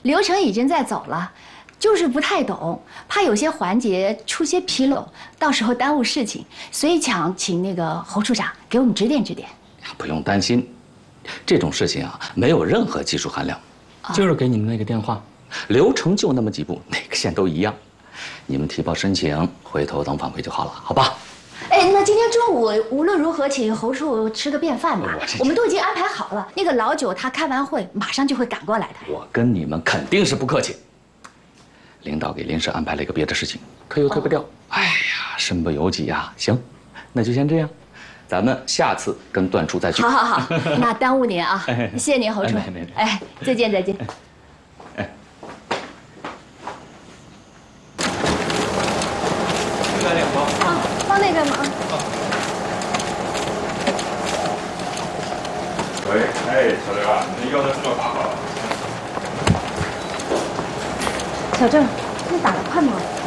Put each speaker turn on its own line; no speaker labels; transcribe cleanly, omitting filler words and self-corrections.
流程已经在走了，就是不太懂，怕有些环节出些纰漏，到时候耽误事情，所以想请那个侯处长给我们指点指点。
不用担心，这种事情啊，没有任何技术含量，
就是给你们那个电话，
流程就那么几步，哪个县都一样。你们提报申请，回头等反馈就好了，好吧？
哎，那今天中午无论如何请侯处吃个便饭吧，我们都已经安排好了。那个老九他开完会马上就会赶过来的。
我跟你们肯定是不客气。领导给临时安排了一个别的事情，推又推不掉。哎呀，身不由己呀。行，那就先这样，咱们下次跟段处再聚。
好好好，那耽误您啊，谢谢您，侯处。哎，再见再见。
哎，
来2包。
啊，帮那个忙。
喂，哎，小刘啊，你腰的知道打好了。
小郑，你打得快吗？